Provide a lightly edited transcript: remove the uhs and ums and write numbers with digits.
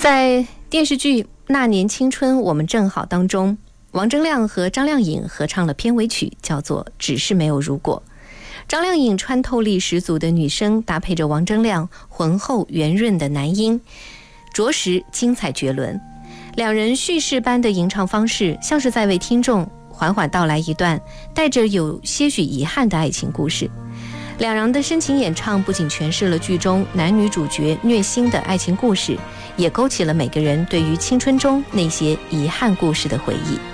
在电视剧《那年青春我们正好》当中，王铮亮和张靓颖合唱了片尾曲，叫做《只是没有如果》。张靓颖穿透力十足的女声，搭配着王铮亮浑厚圆润的男音，着实精彩绝伦。两人叙事般的吟唱方式，像是在为听众缓缓道来一段带着有些许遗憾的爱情故事。两人的深情演唱不仅诠释了剧中男女主角虐心的爱情故事，也勾起了每个人对于青春中那些遗憾故事的回忆。